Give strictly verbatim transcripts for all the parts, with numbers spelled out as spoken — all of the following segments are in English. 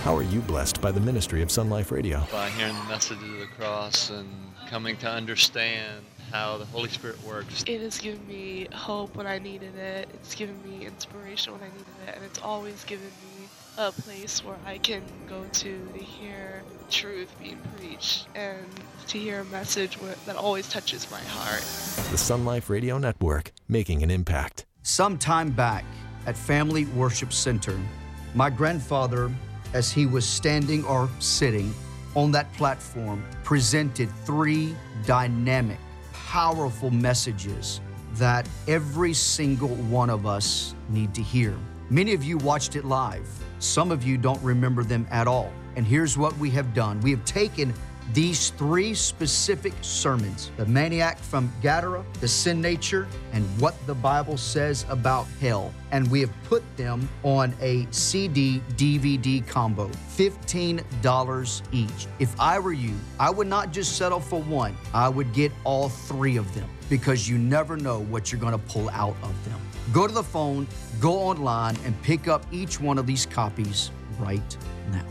How are you blessed by the ministry of Sun Life Radio? By hearing the message of the cross and coming to understand how the Holy Spirit works. It has given me hope when I needed it. It's given me inspiration when I needed it. And it's always given me a place where I can go to to hear truth being preached and to hear a message that always touches my heart. The Sun Life Radio Network, making an impact. Some time back at Family Worship Center, my grandfather, as he was standing or sitting on that platform, presented three dynamic, powerful messages that every single one of us need to hear. Many of you watched it live. Some of you don't remember them at all. And here's what we have done. We have taken these three specific sermons, the maniac from Gadara, the sin nature, and what the Bible says about hell, and we have put them on a C D D V D combo, fifteen dollars each. If I were you, I would not just settle for one. I would get all three of them, because you never know what you're going to pull out of them. Go to the phone, go online, and pick up each one of these copies right now.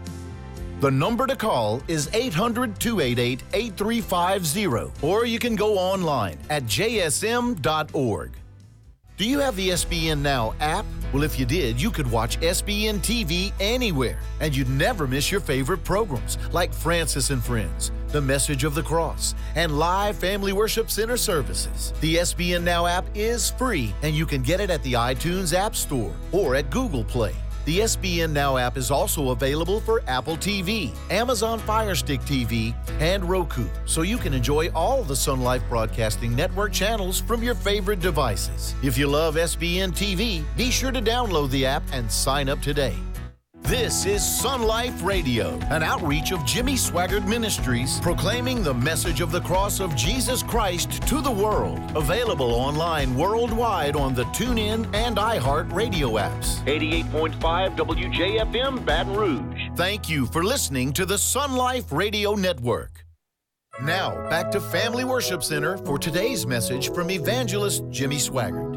The number to call is eight hundred, two eight eight, eight three five zero, or you can go online at j s m dot org. Do you have the S B N Now app? Well, if you did, you could watch S B N T V anywhere, and you'd never miss your favorite programs like Francis and Friends, The Message of the Cross, and live Family Worship Center services. The S B N Now app is free, and you can get it at the iTunes App Store or at Google Play. The S B N Now app is also available for Apple T V, Amazon Fire Stick T V, and Roku, so you can enjoy all the Sun Life Broadcasting Network channels from your favorite devices. If you love S B N T V, be sure to download the app and sign up today. This is Sun Life Radio, an outreach of Jimmy Swaggart Ministries, proclaiming the message of the cross of Jesus Christ to the world. Available online worldwide on the TuneIn and iHeart radio apps. eighty-eight point five W J F M Baton Rouge. Thank you for listening to the Sun Life Radio Network. Now, back to Family Worship Center for today's message from evangelist Jimmy Swaggart.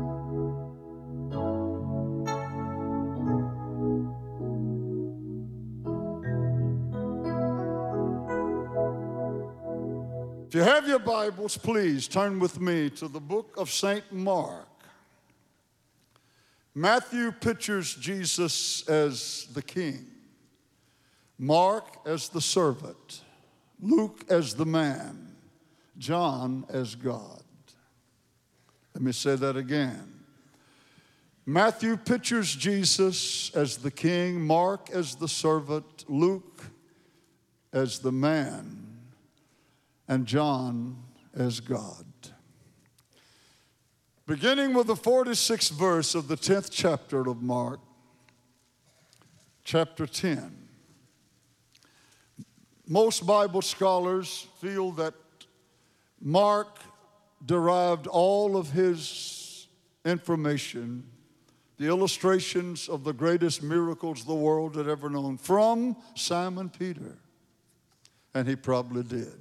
If you have your Bibles, please turn with me to the book of Saint Mark. Matthew pictures Jesus as the king, Mark as the servant, Luke as the man, John as God. Let me say that again. Matthew pictures Jesus as the king, Mark as the servant, Luke as the man, and John as God. Beginning with the forty-sixth verse of the tenth chapter of Mark, chapter ten. Most Bible scholars feel that Mark derived all of his information, the illustrations of the greatest miracles the world had ever known, from Simon Peter. And he probably did.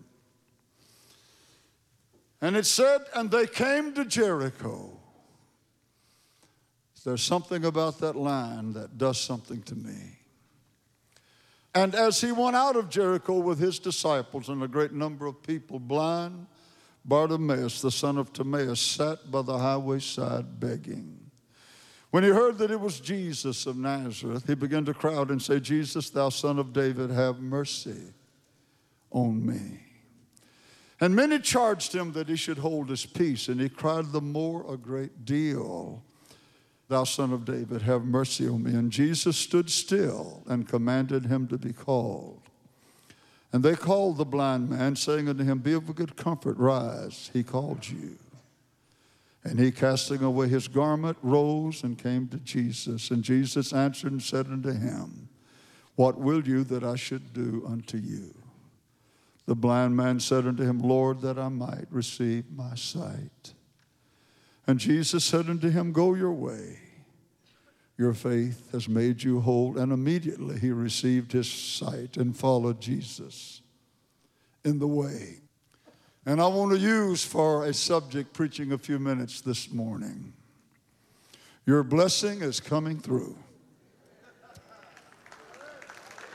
And it said, and they came to Jericho. There's something about that line that does something to me. And as he went out of Jericho with his disciples and a great number of people, blind Bartimaeus, the son of Timaeus, sat by the highway side begging. When he heard that it was Jesus of Nazareth, he began to cry out and say, Jesus, thou son of David, have mercy on me. And many charged him that he should hold his peace, and he cried the more a great deal, thou son of David, have mercy on me. And Jesus stood still and commanded him to be called. And they called the blind man, saying unto him, be of good comfort, rise, he called you. And he, casting away his garment, rose and came to Jesus. And Jesus answered and said unto him, what will you that I should do unto you? The blind man said unto him, Lord, that I might receive my sight. And Jesus said unto him, go your way. Your faith has made you whole. And immediately he received his sight and followed Jesus in the way. And I want to use for a subject preaching a few minutes this morning. Your blessing is coming through.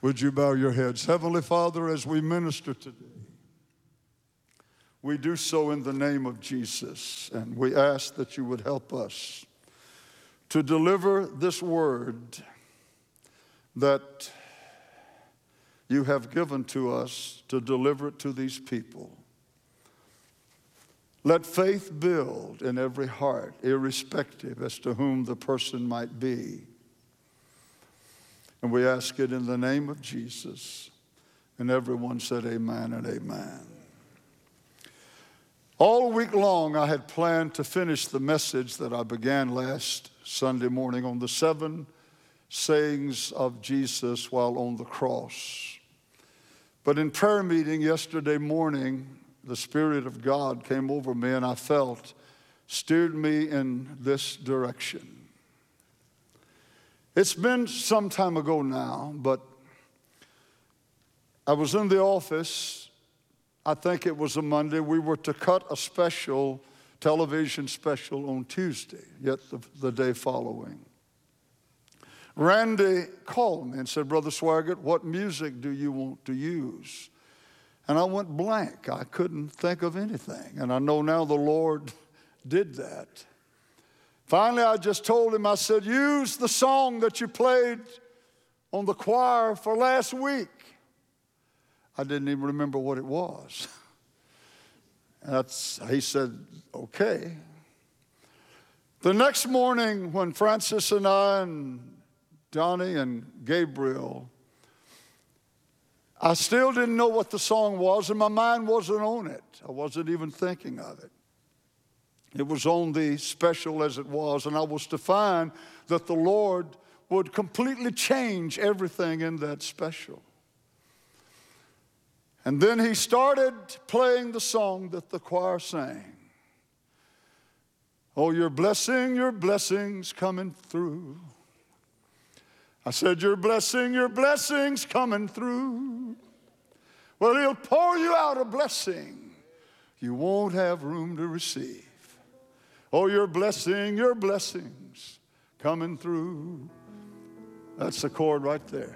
Would you bow your heads? Heavenly Father, as we minister today, we do so in the name of Jesus, and we ask that you would help us to deliver this word that you have given to us, to deliver it to these people. Let faith build in every heart, irrespective as to whom the person might be. And we ask it in the name of Jesus. And everyone said amen and amen. All week long, I had planned to finish the message that I began last Sunday morning on the seven sayings of Jesus while on the cross. But in prayer meeting yesterday morning, the Spirit of God came over me, and I felt steered me in this direction. It's been some time ago now, but I was in the office. I think it was a Monday. We were to cut a special, television special on Tuesday, yet the, the day following. Randy called me and said, Brother Swaggart, what music do you want to use? And I went blank. I couldn't think of anything. And I know now the Lord did that. Finally, I just told him, I said, use the song that you played on the choir for last week. I didn't even remember what it was. That's, he said, okay. The next morning when Francis and I and Johnny and Gabriel, I still didn't know what the song was, and my mind wasn't on it. I wasn't even thinking of it. It was on the special as it was, and I was to find that the Lord would completely change everything in that special. And then he started playing the song that the choir sang. Oh, your blessing, your blessings coming through. I said, your blessing, your blessings coming through. Well, he'll pour you out a blessing you won't have room to receive. Oh, your blessing, your blessings coming through. That's the chord right there.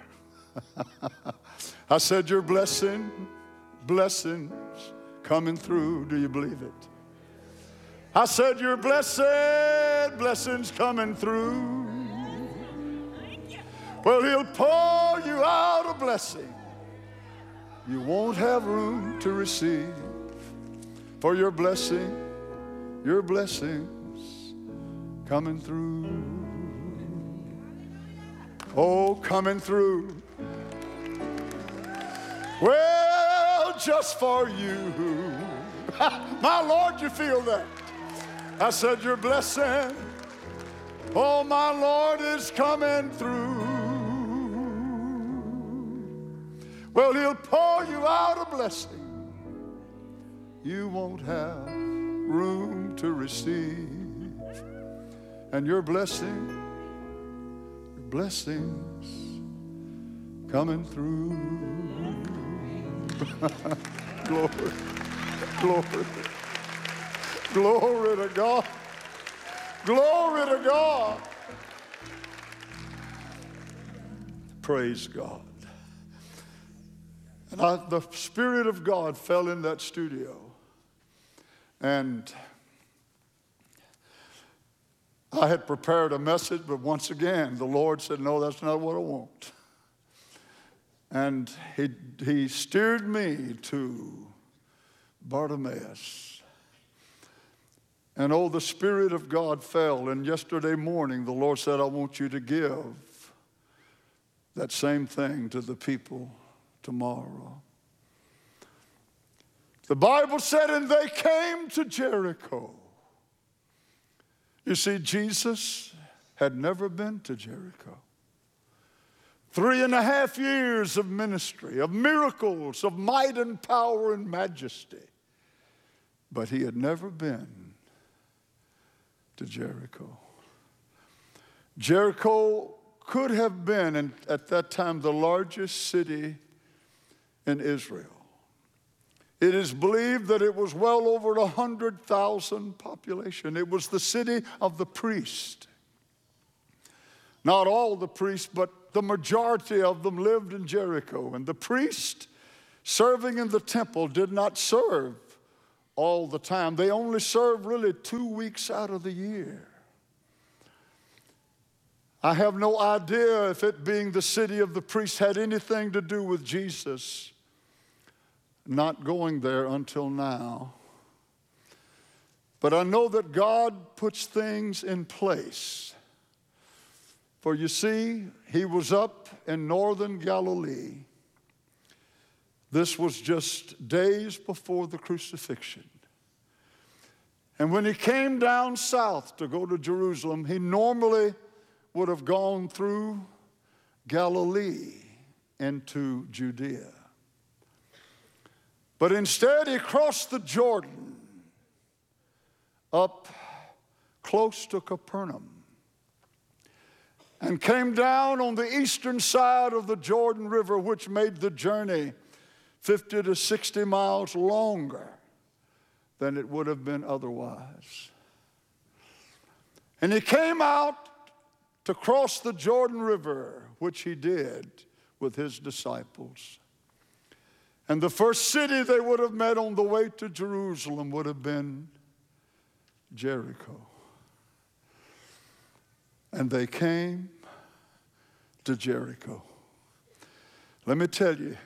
I said, your blessing, blessings coming through. Do you believe it? I said, your blessed blessings coming through. Well, he'll pour you out a blessing you won't have room to receive. For your blessing, your blessings coming through. Oh, coming through. Well, just for you. My Lord, you feel that? I said, your blessing, oh, my Lord, is coming through. Well, he'll pour you out a blessing you won't have room to receive. And your blessing, your blessings coming through. Glory, glory, glory to God. Glory to God. Praise God. And I, the Spirit of God fell in that studio. And I had prepared a message, but once again, the Lord said, no, that's not what I want. And he, he steered me to Bartimaeus. And oh, the Spirit of God fell. And yesterday morning, the Lord said, I want you to give that same thing to the people tomorrow. The Bible said, and they came to Jericho. You see, Jesus had never been to Jericho. Three and a half years of ministry, of miracles, of might and power and majesty. But he had never been to Jericho. Jericho could have been, in, at that time, the largest city in Israel. It is believed that it was well over one hundred thousand population. It was the city of the priest. Not all the priests, but the majority of them lived in Jericho. And the priest serving in the temple did not serve all the time. They only served really two weeks out of the year. I have no idea if it being the city of the priests had anything to do with Jesus not going there until now. But I know that God puts things in place. For you see, he was up in northern Galilee. This was just days before the crucifixion. And when he came down south to go to Jerusalem, he normally would have gone through Galilee into Judea. But instead, he crossed the Jordan up close to Capernaum and came down on the eastern side of the Jordan River, which made the journey fifty to sixty miles longer than it would have been otherwise. And he came out to cross the Jordan River, which he did with his disciples. And the first city they would have met on the way to Jerusalem would have been Jericho. And they came to Jericho. Let me tell you,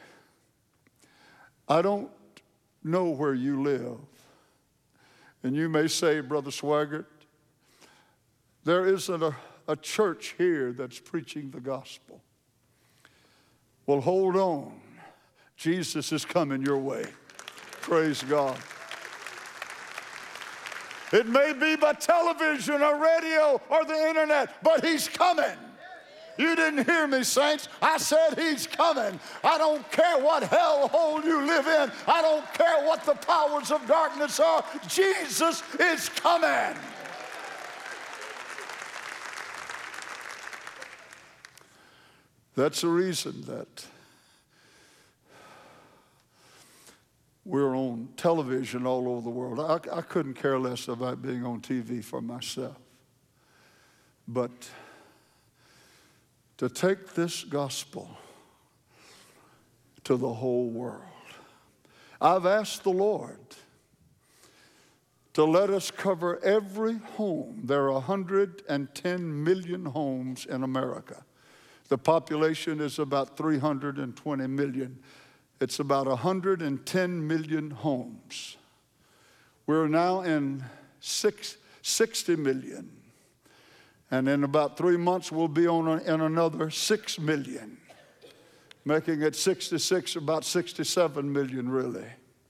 I don't know where you live. And you may say, Brother Swaggart, there isn't a, a church here that's preaching the gospel. Well, hold on. Jesus is coming your way. Praise God. It may be by television or radio or the internet, but he's coming. You didn't hear me, saints. I said he's coming. I don't care what hellhole you live in. I don't care what the powers of darkness are. Jesus is coming. That's the reason that we're on television all over the world. I, I couldn't care less about being on T V for myself. But to take this gospel to the whole world, I've asked the Lord to let us cover every home. There are one hundred ten million homes in America. The population is about three hundred twenty million. It's about one hundred ten million homes. We're now in six, sixty million. And in about three months, we'll be on a, in another six million, making it sixty-six, about sixty-seven million, really.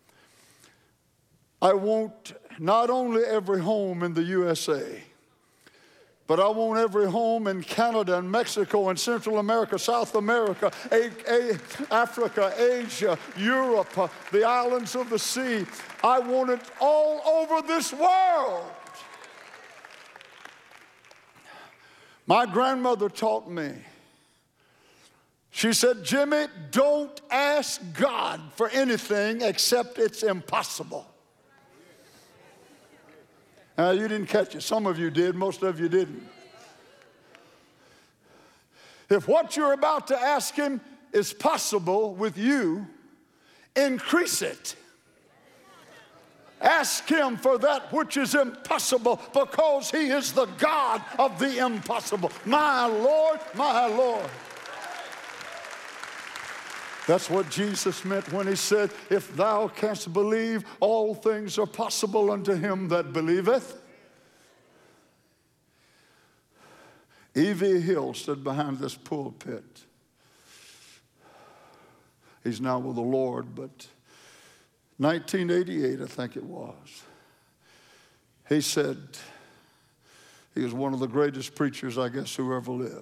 I want not only every home in the U S A, but I want every home in Canada and Mexico and Central America, South America, a, a, Africa, Asia, Europe, uh, the islands of the sea. I want it all over this world. My grandmother taught me. She said, Jimmy, don't ask God for anything except it's impossible. Now, you didn't catch it. Some of you did. Most of you didn't. If what you're about to ask him is possible with you, increase it. Ask him for that which is impossible, because he is the God of the impossible. My Lord, my Lord. That's what Jesus meant when he said, if thou canst believe, all things are possible unto him that believeth. E V Hill stood behind this pulpit. He's now with the Lord, but nineteen eighty-eight, I think it was. He said, he was one of the greatest preachers, I guess, who ever lived.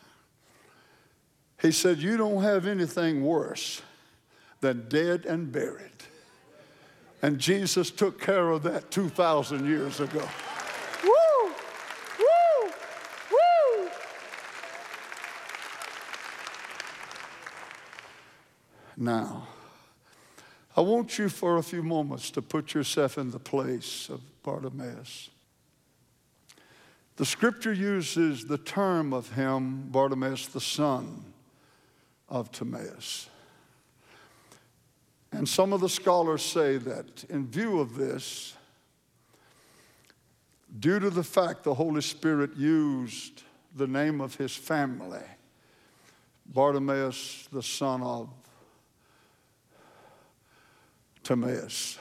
He said, you don't have anything worse than dead and buried. And Jesus took care of that two thousand years ago. Woo! Woo! Woo! Now, I want you for a few moments to put yourself in the place of Bartimaeus. The scripture uses the term of him, Bartimaeus, the son of Timaeus. And some of the scholars say that in view of this, due to the fact the Holy Spirit used the name of his family, Bartimaeus, the son of Timaeus,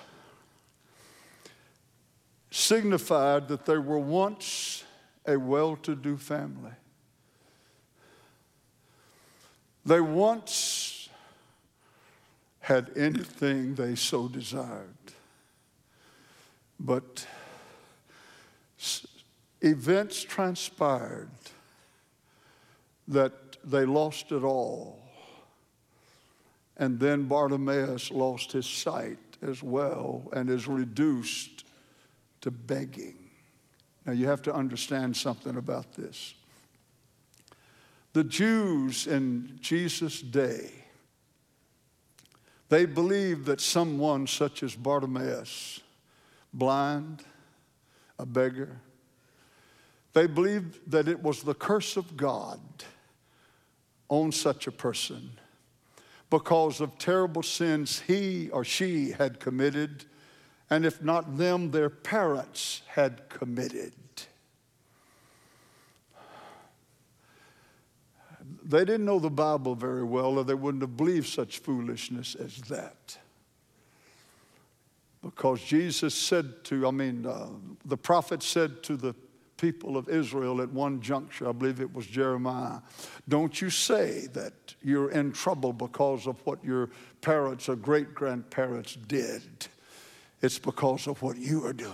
signified that they were once a well-to-do family. They once had anything they so desired. But events transpired that they lost it all. And then Bartimaeus lost his sight as well and is reduced to begging. Now you have to understand something about this. The Jews in Jesus' day, they believed that someone such as Bartimaeus, blind, a beggar, they believed that it was the curse of God on such a person because of terrible sins he or she had committed, and if not them, their parents had committed. They didn't know the Bible very well, or they wouldn't have believed such foolishness as that. Because Jesus said to, I mean, uh, the prophet said to the people of Israel at one juncture, I believe it was Jeremiah, don't you say that you're in trouble because of what your parents or great-grandparents did. It's because of what you are doing.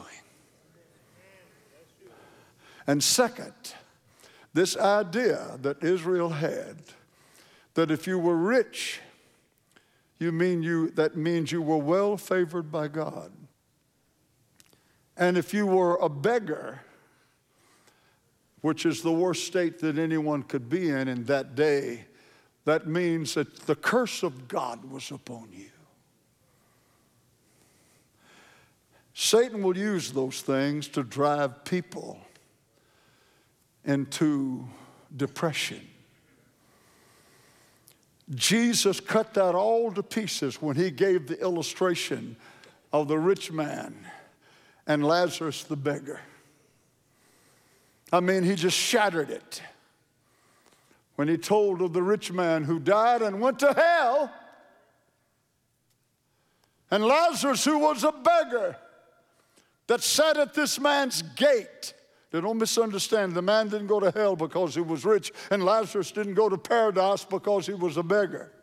And second, this idea that Israel had, that if you were rich, you mean you, that means you were well favored by God. And if you were a beggar, which is the worst state that anyone could be in in that day, that means that the curse of God was upon you. Satan will use those things to drive people into depression. Jesus cut that all to pieces when he gave the illustration of the rich man and Lazarus the beggar. I mean, he just shattered it when he told of the rich man who died and went to hell, and Lazarus, who was a beggar, that sat at this man's gate. Now, don't misunderstand. The man didn't go to hell because he was rich, and Lazarus didn't go to paradise because he was a beggar.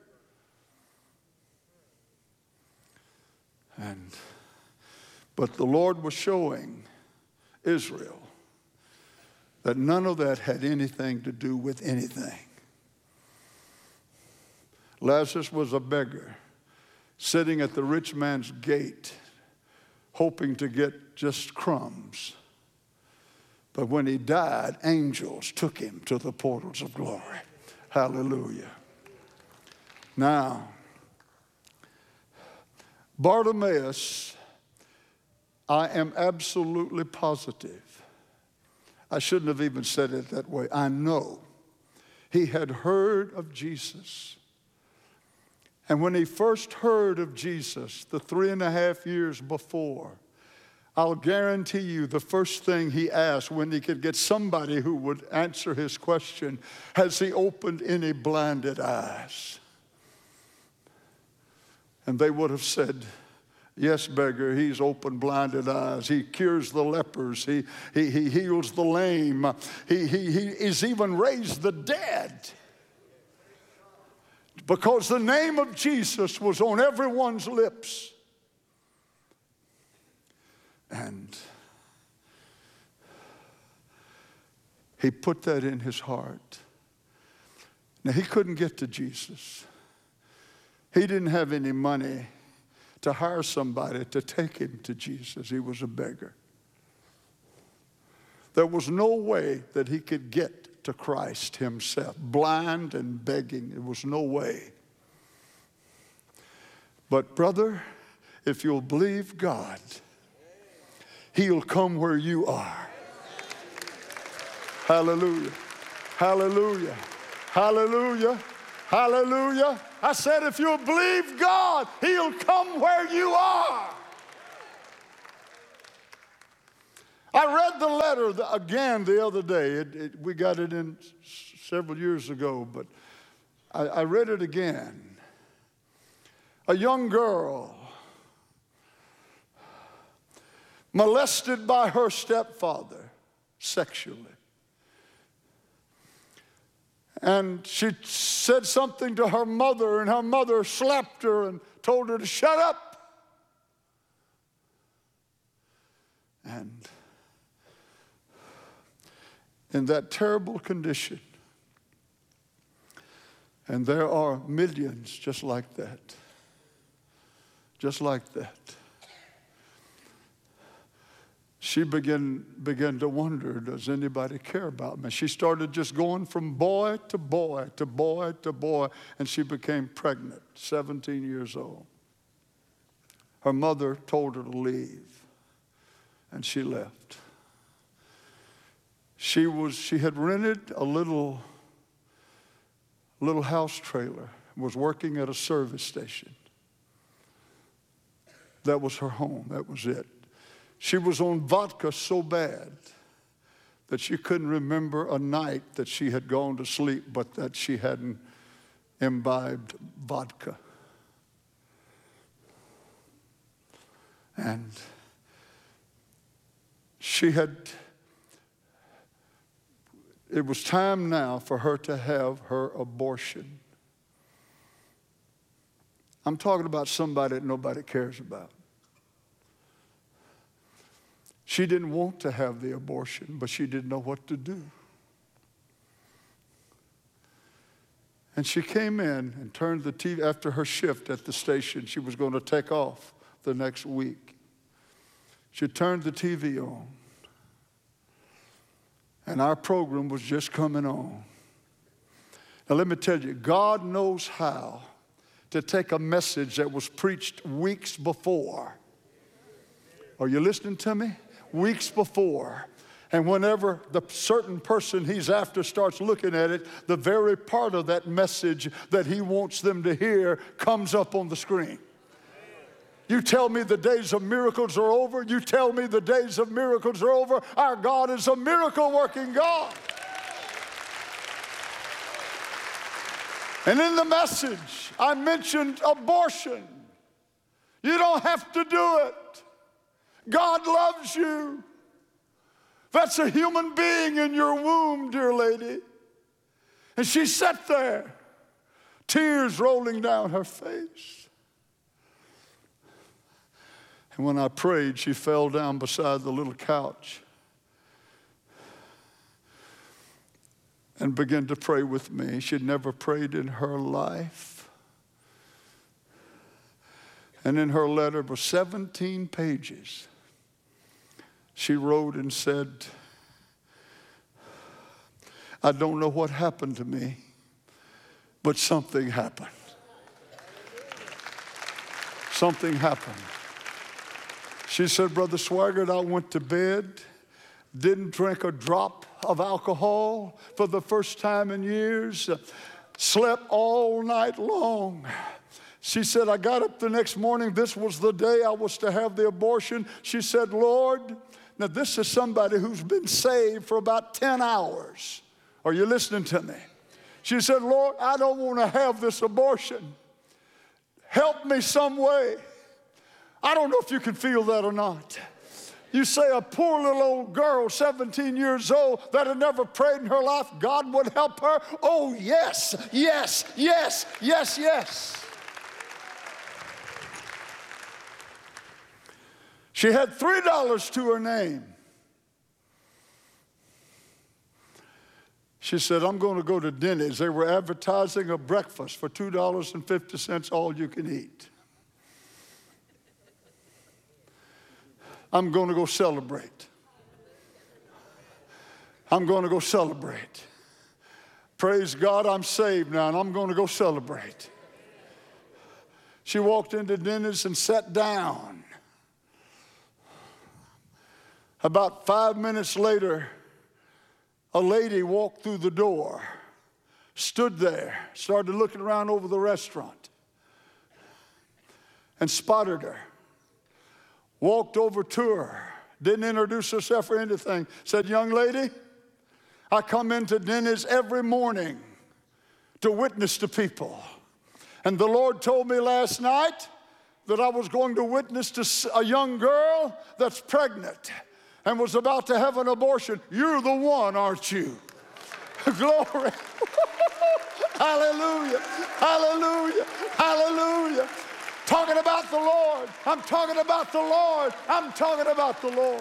And, but the Lord was showing Israel that none of that had anything to do with anything. Lazarus was a beggar sitting at the rich man's gate, hoping to get just crumbs. But when he died, angels took him to the portals of glory. Hallelujah. Now, Bartimaeus, I am absolutely positive. I shouldn't have even said it that way. I know he had heard of Jesus. And when he first heard of Jesus, the three and a half years before, I'll guarantee you the first thing he asked when he could get somebody who would answer his question, has he opened any blinded eyes? And they would have said, yes, beggar, he's opened blinded eyes. He cures the lepers. He, he, he heals the lame. He, he, he is even raised the dead. Because the name of Jesus was on everyone's lips. And he put that in his heart. Now, he couldn't get to Jesus. He didn't have any money to hire somebody to take him to Jesus. He was a beggar. There was no way that he could get to Christ himself. Blind and begging, there was no way. But brother, if you'll believe God, he'll come where you are. Hallelujah. Hallelujah. Hallelujah. Hallelujah. I said if you'll believe God, he'll come where you are. I read the letter again the other day. It, it, we got it in several years ago, but I, I read it again. A young girl molested by her stepfather sexually. And she said something to her mother, and her mother slapped her and told her to shut up. And in that terrible condition, and there are millions just like that, just like that. She began, began to wonder, does anybody care about me? She started just going from boy to boy to boy to boy, and she became pregnant, seventeen years old. Her mother told her to leave, and she left. She was, she had rented a little, little house trailer, was working at a service station. That was her home, that was it. She was on vodka so bad that she couldn't remember a night that she had gone to sleep, but that she hadn't imbibed vodka. And she had, it was time now for her to have her abortion. I'm talking about somebody that nobody cares about. She didn't want to have the abortion, but she didn't know what to do. And she came in and turned the T V, after her shift at the station, she was going to take off the next week. She turned the T V on, and our program was just coming on. Now let me tell you, God knows how to take a message that was preached weeks before. Are you listening to me? Weeks before. And whenever the certain person he's after starts looking at it, the very part of that message that he wants them to hear comes up on the screen. You tell me the days of miracles are over. You tell me the days of miracles are over. Our God is a miracle working God. And in the message, I mentioned abortion. You don't have to do it. God loves you. That's a human being in your womb, dear lady. And she sat there, tears rolling down her face. And when I prayed, she fell down beside the little couch and began to pray with me. She'd never prayed in her life. And in her letter was seventeen pages. She wrote and said, I don't know what happened to me, but something happened. Something happened. She said, Brother Swaggart, I went to bed, didn't drink a drop of alcohol for the first time in years, slept all night long. She said, I got up the next morning. This was the day I was to have the abortion. She said, Lord, now this is somebody who's been saved for about ten hours. Are you listening to me? She said, Lord, I don't want to have this abortion. Help me some way. I don't know if you can feel that or not. You say a poor little old girl, seventeen years old, that had never prayed in her life, God would help her. Oh, yes, yes, yes, yes, yes. She had three dollars to her name. She said, I'm going to go to Denny's. They were advertising a breakfast for two dollars and fifty cents, all you can eat. I'm going to go celebrate. I'm going to go celebrate. Praise God, I'm saved now, and I'm going to go celebrate. She walked into Denny's and sat down. About five minutes later, a lady walked through the door, stood there, started looking around over the restaurant, and spotted her. Walked over to her, didn't introduce herself or anything. Said, young lady, I come into Denny's every morning to witness to people. And the Lord told me last night that I was going to witness to a young girl that's pregnant and was about to have an abortion. You're the one, aren't you? Glory. Hallelujah. Hallelujah. Hallelujah. Talking about the Lord. I'm talking about the Lord. I'm talking about the Lord.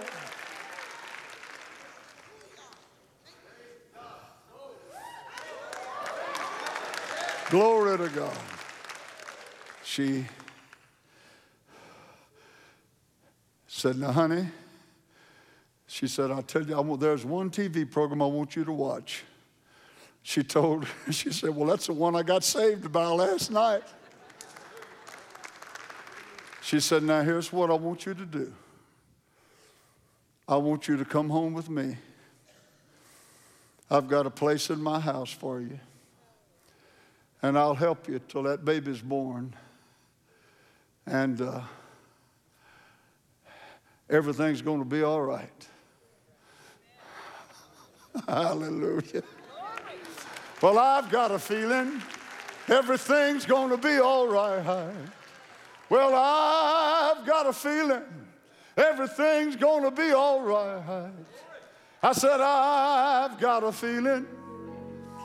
Glory to God. She said, now, honey, she said, I'll tell you, I want, there's one T V program I want you to watch. She told, she said, well, that's the one I got saved by last night. She said, now here's what I want you to do. I want you to come home with me. I've got a place in my house for you. And I'll help you till that baby's born. And uh, everything's going to be all right. Hallelujah. Well, I've got a feeling everything's going to be all right. Well, I've got a feeling everything's going to be all right. I said, I've got a feeling